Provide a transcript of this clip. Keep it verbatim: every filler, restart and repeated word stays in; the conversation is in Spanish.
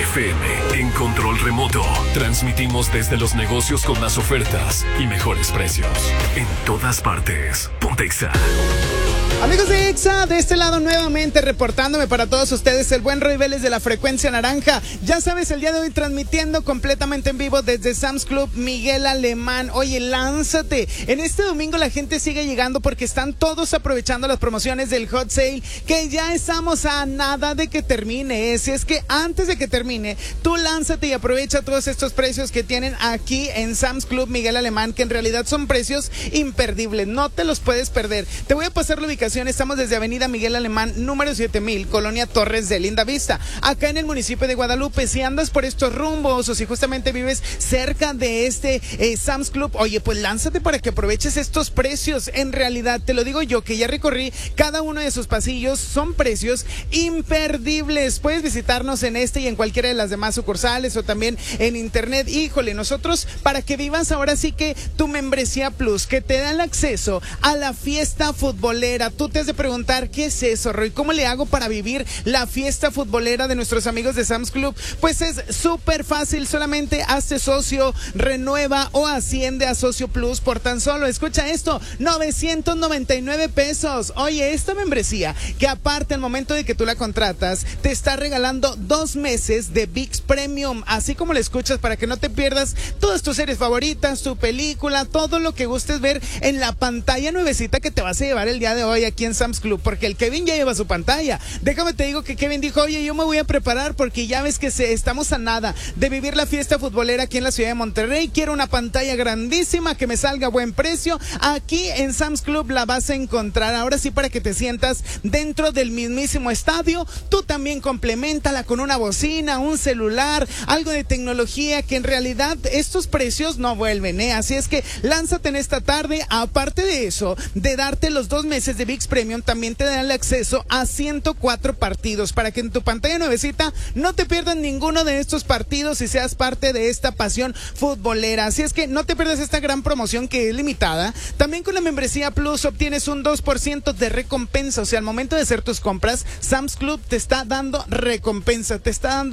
F M, en control remoto. Transmitimos desde los negocios con más ofertas y mejores precios. En todas partes. Ponte Exa. Amigos de Exa, de este lado nuevamente reportándome para todos ustedes el buen Roy Vélez de la Frecuencia Naranja. Ya sabes, el día de hoy transmitiendo completamente en vivo desde Sam's Club Miguel Alemán. Oye, lánzate. En este domingo la gente sigue llegando porque están todos aprovechando las promociones del Hot Sale, que ya estamos a nada de que termine. Si es que antes de que termine, tú lánzate y aprovecha todos estos precios que tienen aquí en Sam's Club Miguel Alemán, que en realidad son precios imperdibles. No te los puedes perder. Te voy a pasar la ubicación. Estamos desde Avenida Miguel Alemán, número siete mil, Colonia Torres de Linda Vista, acá en el municipio de Guadalupe. Si andas por estos rumbos o si justamente vives cerca de este eh, Sam's Club, oye, pues lánzate para que aproveches estos precios. En realidad, te lo digo yo, que ya recorrí cada uno de sus pasillos, son precios imperdibles. Puedes visitarnos en este y en cualquiera de las demás sucursales o también en internet. Híjole, nosotros, para que vivas ahora sí que tu membresía Plus, que te da el acceso a la fiesta futbolera. Tú te has de preguntar, ¿qué es eso, Roy? ¿Cómo le hago para vivir la fiesta futbolera de nuestros amigos de Sam's Club? Pues es súper fácil, solamente hazte socio, renueva o asciende a Socio Plus por tan solo, escucha esto, novecientos noventa y nueve pesos. Oye, esta membresía, que aparte al momento de que tú la contratas, te está regalando dos meses de V I X Premium, así como le escuchas, para que no te pierdas todas tus series favoritas, tu película, todo lo que gustes ver en la pantalla nuevecita que te vas a llevar el día de hoy aquí en Sam's Club, porque el Kevin ya lleva su pantalla. Déjame te digo que Kevin dijo, oye, yo me voy a preparar porque ya ves que se, estamos a nada de vivir la fiesta futbolera aquí en la ciudad de Monterrey. Quiero una pantalla grandísima que me salga a buen precio. Aquí en Sam's Club la vas a encontrar. Ahora sí, para que te sientas dentro del mismísimo estadio. Tú también compleméntala con una bocina, un celular, algo de tecnología, que en realidad estos precios no vuelven, ¿eh? Así es que lánzate en esta tarde. Aparte de eso, de darte los dos meses de V I X Premium, también te dan el acceso a ciento cuatro partidos para que en tu pantalla nuevecita no te pierdas ninguno de estos partidos y seas parte de esta pasión futbolera. Así es que no te pierdas esta gran promoción que es limitada. También con la membresía Plus obtienes un dos por ciento de recompensa. O sea, al momento de hacer tus compras, Sam's Club te está dando recompensa, te está dando